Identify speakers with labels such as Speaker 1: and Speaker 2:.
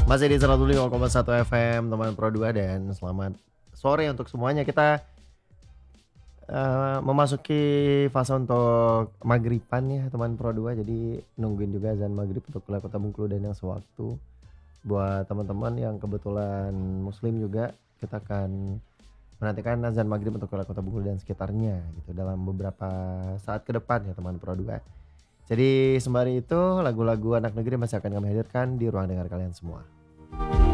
Speaker 1: Masih di 105,1 FM teman Pro 2 dan selamat sore untuk semuanya. Kita memasuki fase untuk maghriban ya teman Pro 2. Jadi nungguin juga azan maghrib untuk wilayah Kota Bengkulu dan yang sewaktu. Buat teman-teman yang kebetulan muslim juga, kita akan menantikan azan maghrib untuk wilayah Kota Bengkulu dan sekitarnya gitu dalam beberapa saat ke depan ya teman Pro 2. Jadi sembari itu lagu-lagu anak negeri masih akan kami hadirkan di ruang dengar kalian semua.